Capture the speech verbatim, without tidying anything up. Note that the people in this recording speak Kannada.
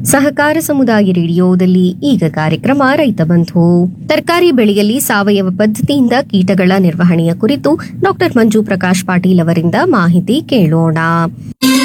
ಸಹಕಾರ ಸಮುದಾಯ ರೇಡಿಯೋದಲ್ಲಿ ಈಗ ಕಾರ್ಯಕ್ರಮ ರೈತ ಬಂಧು. ತರಕಾರಿ ಬೆಳೆಯಲ್ಲಿ ಸಾವಯವ ಪದ್ಧತಿಯಿಂದ ಕೀಟಗಳ ನಿರ್ವಹಣೆಯ ಕುರಿತು ಡಾಕ್ಟರ್ ಮಂಜು ಪ್ರಕಾಶ್ ಪಾಟೀಲ್ ಅವರಿಂದ ಮಾಹಿತಿ ಕೇಳೋಣ.